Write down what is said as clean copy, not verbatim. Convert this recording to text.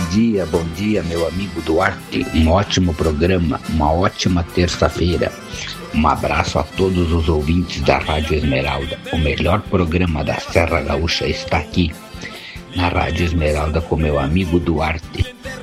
bom dia, meu amigo Duarte. Um ótimo programa, uma ótima terça-feira. Um abraço a todos os ouvintes da Rádio Esmeralda. O melhor programa da Serra Gaúcha está aqui, na Rádio Esmeralda, com meu amigo Duarte.